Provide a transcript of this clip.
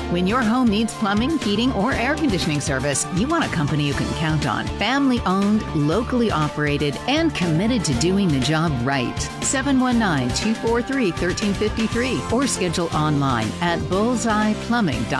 When your home needs plumbing, heating, or air conditioning service, you want a company you can count on. Family owned, locally operated, and committed to doing the job right. 719-243-1353 or schedule online at bullseyeplumbing.com.